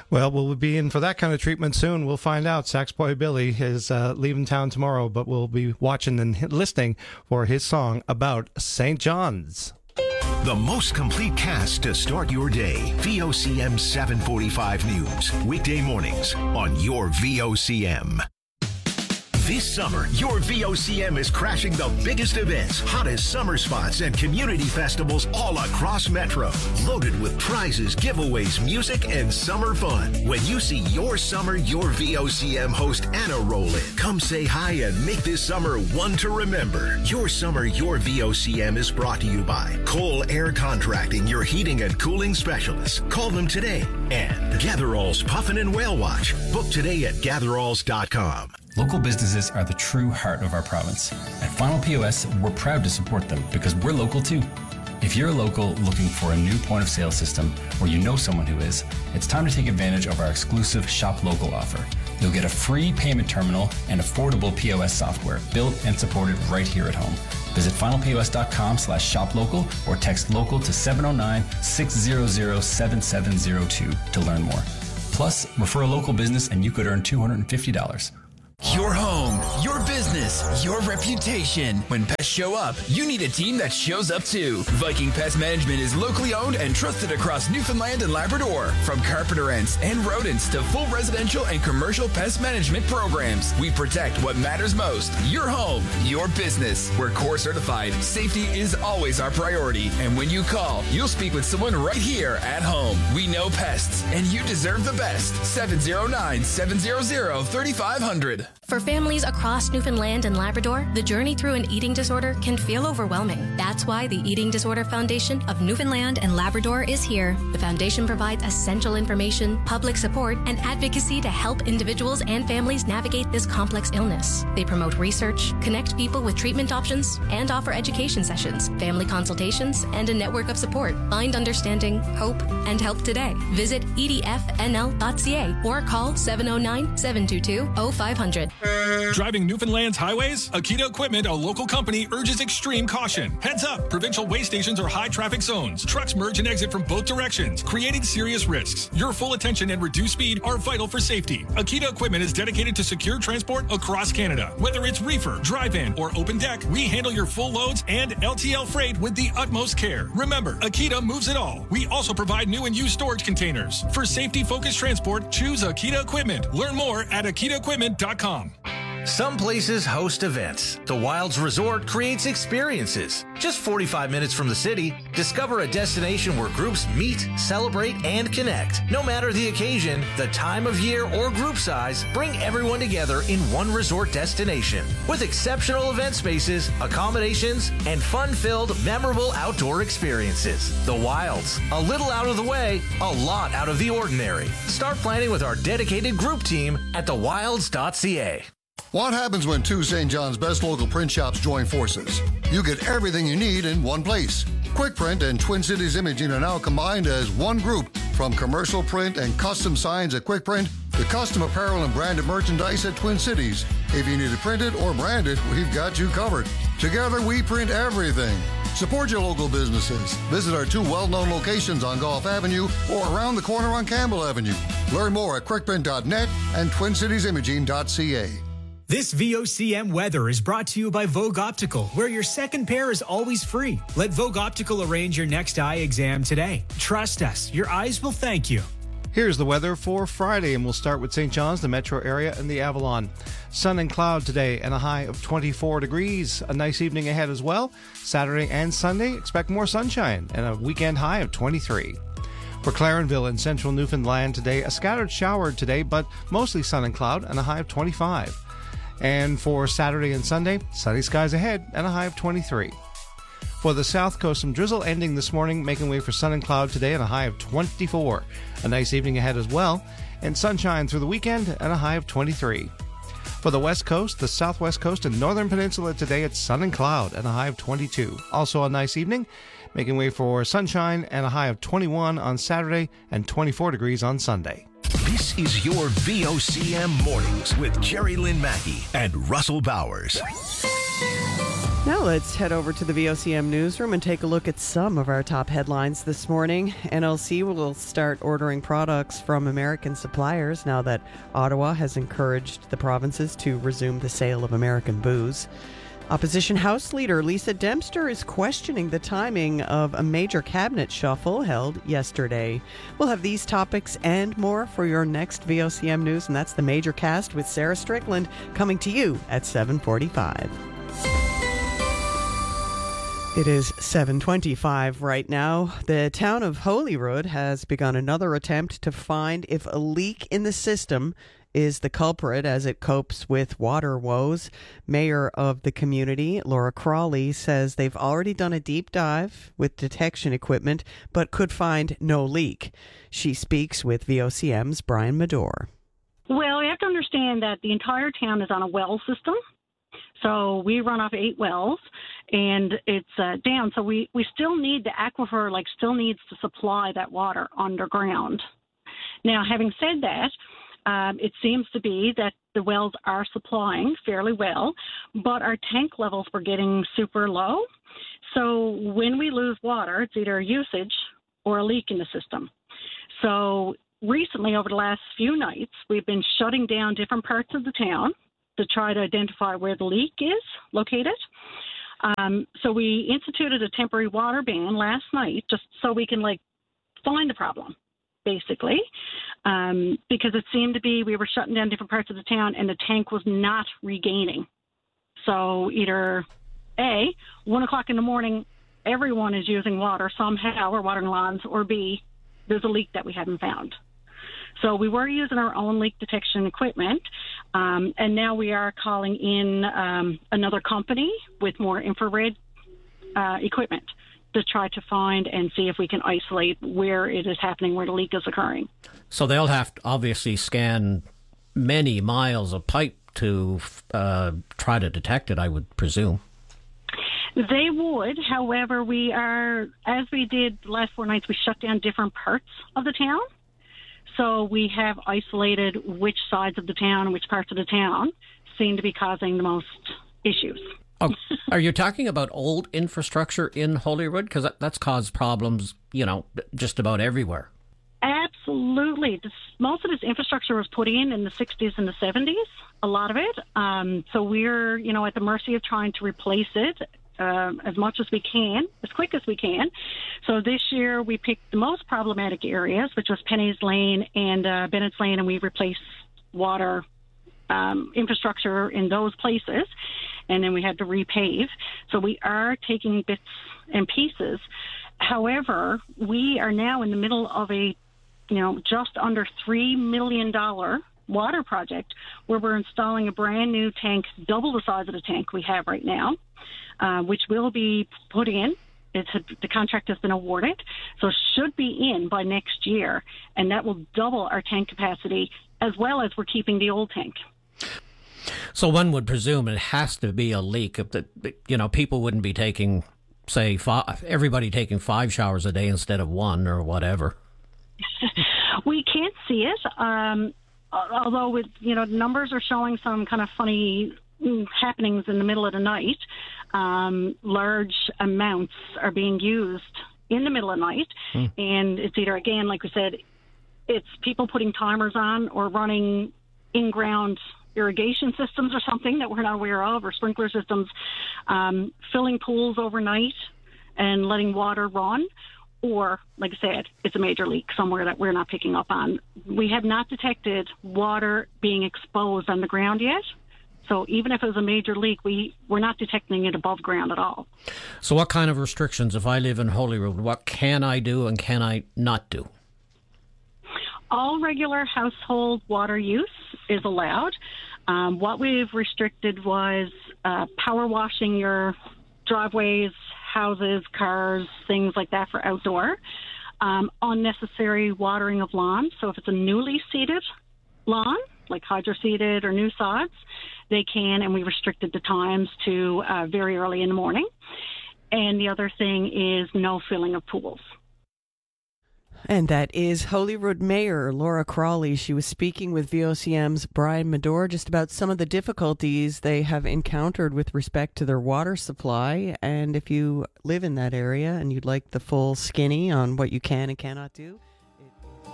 Well, we'll be in for that kind of treatment soon. We'll find out. Sax Boy Billy is leaving town tomorrow, but we'll be watching and listening for his song about St. John's. The most complete cast to start your day. VOCM 745 News. Weekday mornings on your VOCM. This summer, your VOCM is crashing the biggest events, hottest summer spots, and community festivals all across Metro. Loaded with prizes, giveaways, music, and summer fun. When you see your summer, your VOCM host Anna roll in. Come say hi and make this summer one to remember. Your summer, your VOCM is brought to you by Cole Air Contracting, your heating and cooling specialists. Call them today. And Gatherall's Puffin and Whale Watch. Book today at gatheralls.com. Local businesses are the true heart of our province. At Final POS, we're proud to support them because we're local too. If you're a local looking for a new point of sale system or you know someone who is, it's time to take advantage of our exclusive Shop Local offer. You'll get a free payment terminal and affordable POS software built and supported right here at home. Visit finalpos.com/shoplocal or text local to 709-600-7702 to learn more. Plus, refer a local business and you could earn $250. Your home, your business, your reputation. When pests show up, you need a team that shows up too. Viking Pest Management is locally owned and trusted across Newfoundland and Labrador. From carpenter ants and rodents to full residential and commercial pest management programs, we protect what matters most. Your home, your business. We're core certified. Safety is always our priority. And when you call, you'll speak with someone right here at home. We know pests, and you deserve the best. 709-700-3500. For families across Newfoundland and Labrador, the journey through an eating disorder can feel overwhelming. That's why the Eating Disorder Foundation of Newfoundland and Labrador is here. The foundation provides essential information, public support, and advocacy to help individuals and families navigate this complex illness. They promote research, connect people with treatment options, and offer education sessions, family consultations, and a network of support. Find understanding, hope, and help today. Visit edfnl.ca or call 709-722-0500. Driving Newfoundland's highways? Akita Equipment, a local company, urges extreme caution. Heads up, provincial way stations are high traffic zones. Trucks merge and exit from both directions, creating serious risks. Your full attention and reduced speed are vital for safety. Akita Equipment is dedicated to secure transport across Canada. Whether it's reefer, drive-in, or open deck, we handle your full loads and LTL freight with the utmost care. Remember, Akita moves it all. We also provide new and used storage containers. For safety-focused transport, choose Akita Equipment. Learn more at akitaequipment.com. Some places host events. The Wilds Resort creates experiences. Just 45 minutes from the city, discover a destination where groups meet, celebrate, and connect. No matter the occasion, the time of year, or group size, bring everyone together in one resort destination. With exceptional event spaces, accommodations, and fun-filled, memorable outdoor experiences. The Wilds. A little out of the way, a lot out of the ordinary. Start planning with our dedicated group team at thewilds.ca. What happens when two St. John's best local print shops join forces? You get everything you need in one place. Quick Print and Twin Cities Imaging are now combined as one group. From commercial print and custom signs at Quick Print to custom apparel and branded merchandise at Twin Cities. If you need it printed or branded, we've got you covered. Together, we print everything. Support your local businesses. Visit our two well-known locations on Gulf Avenue or around the corner on Campbell Avenue. Learn more at quickprint.net and twincitiesimaging.ca. This VOCM weather is brought to you by Vogue Optical, where your second pair is always free. Let Vogue Optical arrange your next eye exam today. Trust us, your eyes will thank you. Here's the weather for Friday, and we'll start with St. John's, the metro area, and the Avalon. Sun and cloud today, and a high of 24 degrees. A nice evening ahead as well. Saturday and Sunday, expect more sunshine, and a weekend high of 23. For Clarenville in central Newfoundland today, a scattered shower today, but mostly sun and cloud, and a high of 25. And for Saturday and Sunday, sunny skies ahead and a high of 23. For the South Coast, some drizzle ending this morning, making way for sun and cloud today and a high of 24. A nice evening ahead as well, and sunshine through the weekend and a high of 23. For the West Coast, the Southwest Coast, and Northern Peninsula today, it's sun and cloud and a high of 22. Also a nice evening, making way for sunshine and a high of 21 on Saturday and 24 degrees on Sunday. This is your VOCM Mornings with Jerry Lynn Mackey and Russell Bowers. Now let's head over to the VOCM newsroom and take a look at some of our top headlines this morning. NLC will start ordering products from American suppliers now that Ottawa has encouraged the provinces to resume the sale of American booze. Opposition House Leader Lisa Dempster is questioning the timing of a major cabinet shuffle held yesterday. We'll have these topics and more for your next VOCM News, and that's the Major Cast with Sarah Strickland coming to you at 7:45. It is 7:25 right now. The town of Holyrood has begun another attempt to find if a leak in the system is the culprit as it copes with water woes. Mayor of the community, Laura Crawley, says they've already done a deep dive with detection equipment but could find no leak. She speaks with VOCM's Brian Medore. Well, you have to understand that the entire town is on a well system. So we run off 8 wells, and it's down. So we still need the aquifer, still needs to supply that water underground. Now, having said that, it seems to be that the wells are supplying fairly well, but our tank levels were getting super low. So when we lose water, it's either a usage or a leak in the system. So recently, over the last few nights, we've been shutting down different parts of the town to try to identify where the leak is located. So we instituted a temporary water ban last night just so we can find the problem, basically, because it seemed to be we were shutting down different parts of the town and the tank was not regaining. So either A, 1 o'clock in the morning, everyone is using water somehow or watering lawns, or B, there's a leak that we haven't found. So we were using our own leak detection equipment, and now we are calling in another company with more infrared equipment to try to find and see if we can isolate where it is happening, where the leak is occurring. So they'll have to obviously scan many miles of pipe to try to detect it, I would presume. They would. However, we are, as we did the last 4 nights, we shut down different parts of the town. So we have isolated which sides of the town and which parts of the town seem to be causing the most issues. Oh, are you talking about old infrastructure in Holyrood? Because that's caused problems, just about everywhere. Absolutely. Most of this infrastructure was put in the 60s and the 70s, a lot of it. So we're, at the mercy of trying to replace it as much as we can, as quick as we can. So this year we picked the most problematic areas, which was Penny's Lane and Bennett's Lane, and we replaced water infrastructure in those places, and then we had to repave. So we are taking bits and pieces. However, we are now in the middle of a, just under $3 million water project where we're installing a brand new tank, double the size of the tank we have right now, which will be put in. The contract has been awarded, so it should be in by next year, and that will double our tank capacity as well as we're keeping the old tank. So one would presume it has to be a leak. People wouldn't be taking, say, everybody taking 5 showers a day instead of 1 or whatever. We can't see it, although with the numbers are showing some kind of funny happenings in the middle of the night. Large amounts are being used in the middle of the night, and it's either, again, like we said, it's people putting timers on or running in-ground irrigation systems or something that we're not aware of, or sprinkler systems, filling pools overnight and letting water run. Or, like I said, it's a major leak somewhere that we're not picking up on. We have not detected water being exposed on the ground yet. So even if it was a major leak, we're not detecting it above ground at all. So what kind of restrictions, if I live in Holyrood, what can I do and can I not do? All regular household water use is allowed. What we've restricted was power washing your driveways, houses, cars, things like that for outdoor. Unnecessary watering of lawns. So if it's a newly seeded lawn, like hydro-seeded or new sods, they can, and we restricted the times to very early in the morning. And the other thing is no filling of pools. And that is Holyrood Mayor Laura Crawley. She was speaking with VOCM's Brian Medore just about some of the difficulties they have encountered with respect to their water supply. And if you live in that area and you'd like the full skinny on what you can and cannot do,